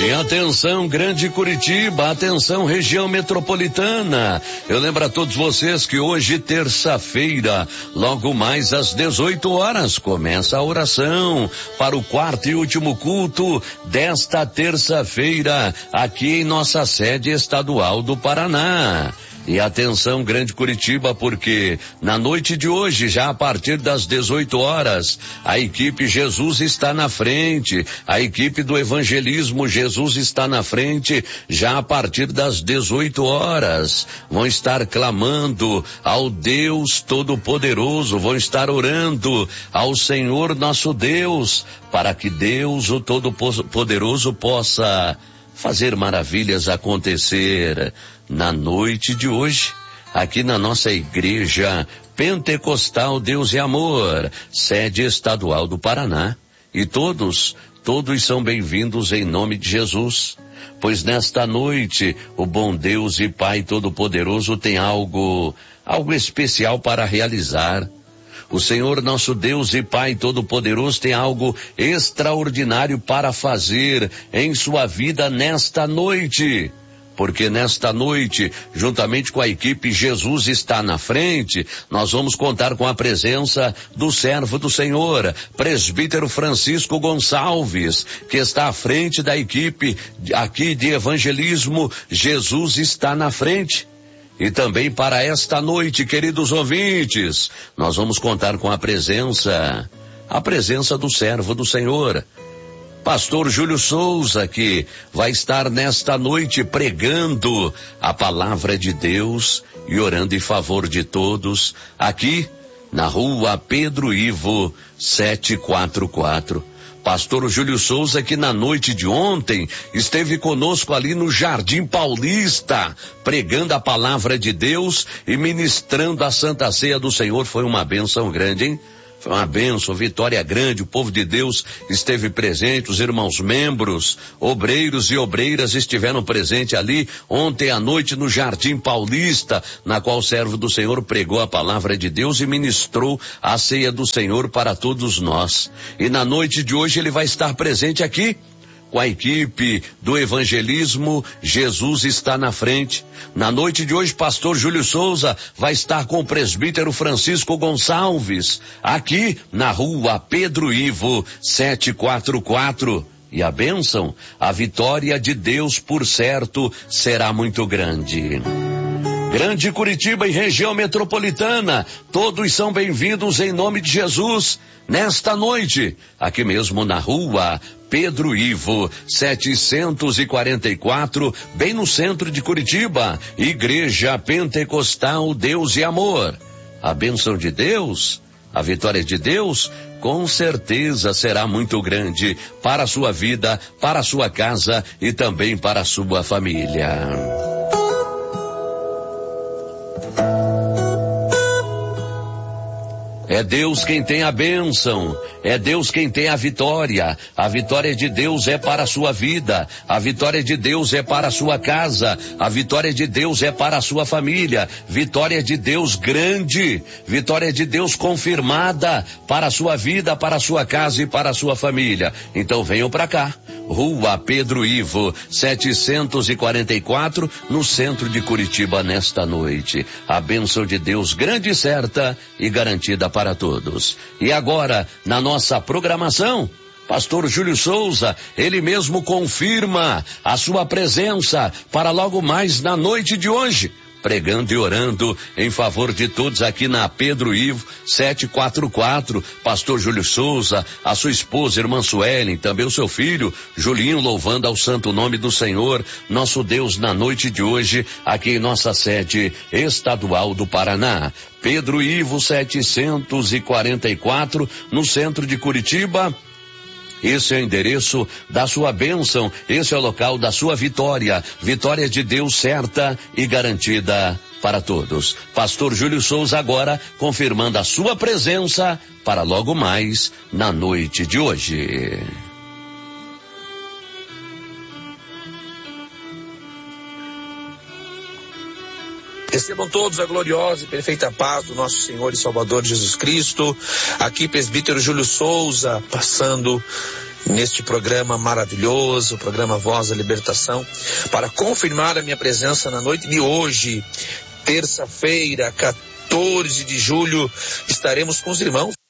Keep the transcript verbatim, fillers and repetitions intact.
E atenção, Grande Curitiba, atenção, região metropolitana. Eu lembro a todos vocês que hoje, terça-feira, logo mais às dezoito horas, começa a oração para o quarto e último culto desta terça-feira, aqui em nossa sede estadual do Paraná. E atenção, Grande Curitiba, porque na noite de hoje, já a partir das dezoito horas, a equipe Jesus está na frente, a equipe do evangelismo Jesus está na frente, já a partir das dezoito horas. Vão estar clamando ao Deus Todo-Poderoso, vão estar orando ao Senhor nosso Deus, para que Deus, o Todo-Poderoso, possa fazer maravilhas acontecer na noite de hoje, aqui na nossa igreja Pentecostal Deus e Amor, sede estadual do Paraná. E todos, todos são bem-vindos em nome de Jesus, pois nesta noite o bom Deus e Pai Todo-Poderoso tem algo, algo especial para realizar. O Senhor nosso Deus e Pai Todo-Poderoso tem algo extraordinário para fazer em sua vida nesta noite. Porque nesta noite, juntamente com a equipe Jesus está na frente, nós vamos contar com a presença do servo do Senhor, presbítero Francisco Gonçalves, que está à frente da equipe aqui de evangelismo. Jesus está na frente. E também para esta noite, queridos ouvintes, nós vamos contar com a presença, a presença do servo do Senhor, Pastor Júlio Souza, que vai estar nesta noite pregando a palavra de Deus e orando em favor de todos, aqui na rua Pedro Ivo, setecentos e quarenta e quatro. Pastor Júlio Souza, que na noite de ontem esteve conosco ali no Jardim Paulista, pregando a palavra de Deus e ministrando a Santa Ceia do Senhor. Foi uma bênção grande, hein? Foi uma bênção, vitória grande, o povo de Deus esteve presente, os irmãos membros, obreiros e obreiras estiveram presentes ali ontem à noite no Jardim Paulista, na qual o servo do Senhor pregou a palavra de Deus e ministrou a ceia do Senhor para todos nós. E na noite de hoje ele vai estar presente aqui, com a equipe do evangelismo, Jesus está na frente. Na noite de hoje, pastor Júlio Souza vai estar com o presbítero Francisco Gonçalves, aqui na rua Pedro Ivo, setecentos e quarenta e quatro. E a bênção, a vitória de Deus, por certo, será muito grande. Grande Curitiba e região metropolitana, todos são bem-vindos em nome de Jesus, nesta noite, aqui mesmo na rua Pedro Ivo, setecentos e quarenta e quatro, bem no centro de Curitiba, Igreja Pentecostal Deus e Amor. A bênção de Deus, a vitória de Deus, com certeza será muito grande para a sua vida, para a sua casa e também para a sua família. É Deus quem tem a bênção, é Deus quem tem a vitória. A vitória de Deus é para a sua vida, a vitória de Deus é para a sua casa, a vitória de Deus é para a sua família, vitória de Deus grande, vitória de Deus confirmada para a sua vida, para a sua casa e para a sua família. Então venham para cá, rua Pedro Ivo, setecentos e quarenta e quatro, no centro de Curitiba nesta noite. A bênção de Deus grande e certa e garantida para para todos. E agora, na nossa programação, pastor Júlio Souza, ele mesmo confirma a sua presença para logo mais na noite de hoje, pregando e orando em favor de todos aqui na Pedro Ivo, setecentos e quarenta e quatro, pastor Júlio Souza, a sua esposa, irmã Suelen, também o seu filho, Julinho, louvando ao santo nome do Senhor, nosso Deus, na noite de hoje, aqui em nossa sede estadual do Paraná. Pedro Ivo, setecentos e quarenta e quatro, no centro de Curitiba. Esse é o endereço da sua bênção, esse é o local da sua vitória, vitória de Deus certa e garantida para todos. Pastor Júlio Souza agora confirmando a sua presença para logo mais na noite de hoje. Recebam todos a gloriosa e perfeita paz do nosso Senhor e Salvador Jesus Cristo. Aqui presbítero Júlio Souza, passando neste programa maravilhoso, programa Voz da Libertação, para confirmar a minha presença na noite de hoje, terça-feira, quatorze de julho, estaremos com os irmãos